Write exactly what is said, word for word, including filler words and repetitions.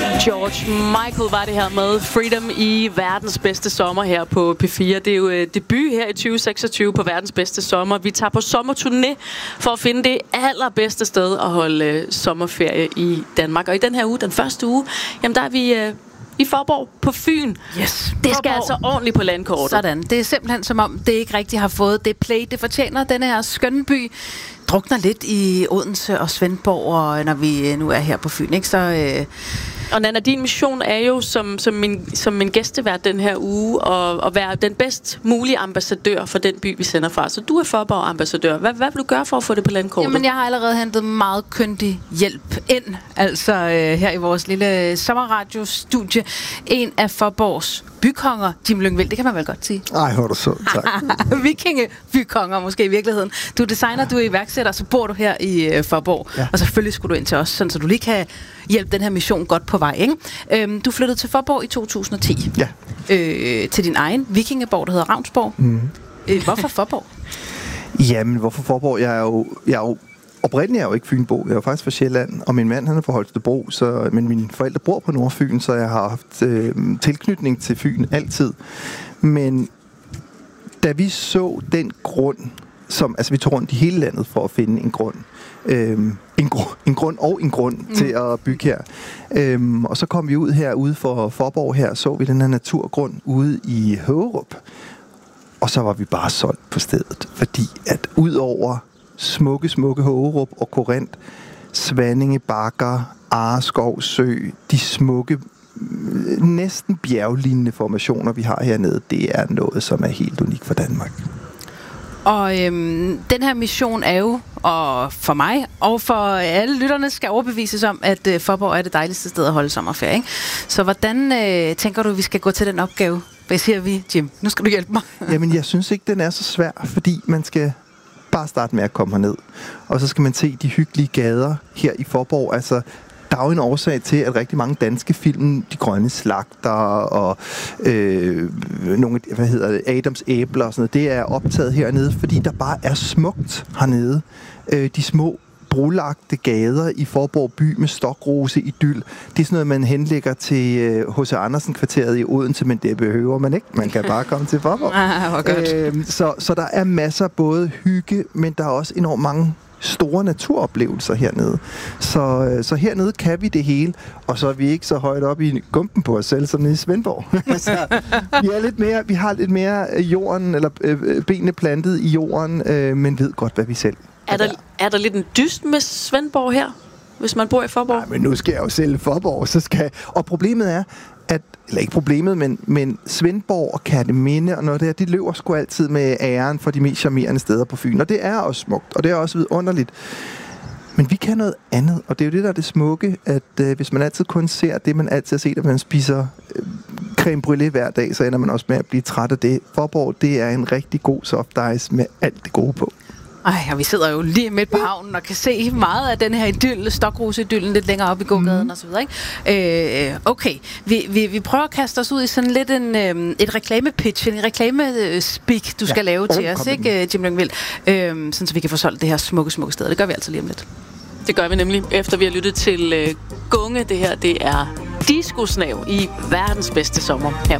George Michael var det her med Freedom i verdens bedste sommer her på P fire. Det er jo øh, debut her i tyve seksogtyve på verdens bedste sommer. Vi tager på sommerturné for at finde det allerbedste sted at holde øh, sommerferie i Danmark. Og i den her uge, den første uge, jamen der er vi øh, i Faaborg på Fyn. Yes. Det skal altså ordentligt på landkortet. Sådan. Det er simpelthen som om, det ikke rigtig har fået det play, det fortjener. Denne her skønne by drukner lidt i Odense og Svendborg, og når vi nu er her på Fyn, ikke? Så... Øh Og Nanna, din mission er jo som, som, min, som min gæstevært den her uge at, at være den bedst mulige ambassadør for den by, vi sender fra. Så du er Faaborg-ambassadør. Hvad, hvad vil du gøre for at få det på landkortet? Jamen, jeg har allerede hentet meget kyndig hjælp ind, altså øh, her i vores lille sommerradiostudie. En af Faaborgs bykonger, Jim Lyngvild, det kan man vel godt sige. Ej, hvor er du så, tak. Vikingebykonger måske i virkeligheden. Du er designer, du er iværksætter, så bor du her i øh, Faaborg. Ja. Og selvfølgelig skulle du ind til os, sådan, så du lige kan hjælpe den her mission godt på vej, ikke? Øhm, du flyttede til Faaborg i to tusind og ti. Ja. Øh, til din egen vikingeborg, der hedder Ravnsborg. Mm. Øh, hvorfor Faaborg? Jamen, hvorfor Faaborg? Jeg er jo, jeg er jo oprindeligt er jeg jo ikke fynbo. Jeg er jo faktisk fra Sjælland, og min mand han er fra Holstebro, så, men mine forældre bor på Nordfyn, så jeg har haft øh, tilknytning til Fyn altid. Men da vi så den grund, som, altså vi tog rundt i hele landet for at finde en grund, øhm, en, gru, en grund og en grund mm. til at bygge her. Øhm, og så kom vi ud her ude for Faaborg her, så vi den her naturgrund ude i Høgerup. Og så var vi bare solgt på stedet, fordi at ud over smukke, smukke Høgerup og Korinth, Svanninge Bakker, Areskov Sø, de smukke, næsten bjerglignende formationer, vi har hernede, det er noget, som er helt unikt for Danmark. Og øhm, den her mission er jo, og for mig og for alle lytterne, skal overbevises om, at øh, Faaborg er det dejligste sted at holde sommerferie, ikke? Så hvordan øh, tænker du, vi skal gå til den opgave? Hvad siger vi, Jim? Nu skal du hjælpe mig. Jamen, jeg synes ikke, den er så svær, fordi man skal bare starte med at komme herned. Og så skal man se de hyggelige gader her i Faaborg. Altså, der er jo en årsag til, at rigtig mange danske film, De Grønne Slagter og øh, nogle, hvad hedder det, Adams Æbler og sådan noget, det er optaget hernede, fordi der bare er smukt hernede. Øh, de små brolagte gader i Faaborg by med stokrose idyl. Det er sådan noget, man henlægger til H C Andersen-kvarteret i Odense, men det behøver man ikke. Man kan bare komme til Faaborg. Ah, hvor godt. Øh, så, så der er masser både hygge, men der er også enormt mange store naturoplevelser hernede. Så, så hernede kan vi det hele, og så er vi ikke så højt op i gumpen på os selv, som nede i Svendborg. Så vi, er lidt mere, vi har lidt mere jorden, eller øh, benene plantet i jorden, øh, men ved godt, hvad vi selv er der, er der lidt en dyst med Svendborg her, hvis man bor i Faaborg? Nej, men nu skal jeg jo sælge Faaborg, så skal... Og problemet er, at... Eller ikke problemet, men, men Svendborg og Kerteminde og noget der, de løber sgu altid med æren for de mest charmerende steder på Fyn. Og det er også smukt, og det er også vidunderligt. Men vi kan noget andet, og det er jo det, der er det smukke, at øh, hvis man altid kun ser det, man altid har set, at man spiser øh, creme brûlée hver dag, så ender man også med at blive træt af det. Faaborg, det er en rigtig god soft ice med alt det gode på. Ej, og vi sidder jo lige midt på havnen og kan se meget af den her idyll, Stokrose-idyllen lidt længere op i gågaden mm. og så videre, ikke? Øh, okay, vi, vi, vi prøver at kaste os ud i sådan lidt en, øh, et reklamepitch, en reklamespeak, du skal ja. lave til os, ikke, Jim Lyngvild? Øh, sådan så vi kan få solgt det her smukke, smukke sted. Det gør vi altså lige om lidt. Det gør vi nemlig, efter vi har lyttet til øh, Gunge. Det her, det er Disco Snav i verdens bedste sommer her